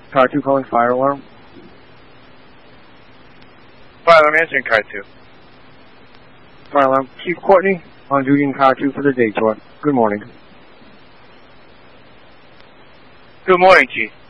Car 2 calling fire alarm. Fire alarm answering car 2. Fire alarm. Chief Courtney on duty in car 2 for the day tour. Good morning. Good morning, Chief.